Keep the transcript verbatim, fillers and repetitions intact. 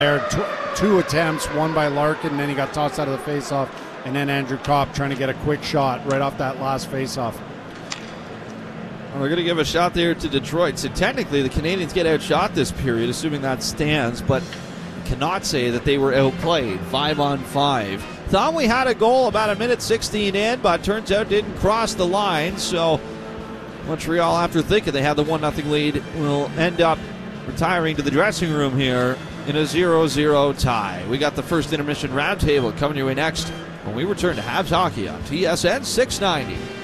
There, tw- two attempts, one by Larkin, then he got tossed out of the faceoff, and then Andrew Kopp trying to get a quick shot right off that last faceoff. Well, they're going to give a shot there to Detroit. So technically, the Canadians get outshot this period, assuming that stands, but cannot say that they were outplayed. Five on five. Thought we had a goal about a minute sixteen in, but turns out didn't cross the line. So Montreal, after thinking they had the one nothing lead, will end up retiring to the dressing room here in a zero zero tie. We got the first intermission roundtable coming your way next when we return to Habs Hockey on T S N six ninety.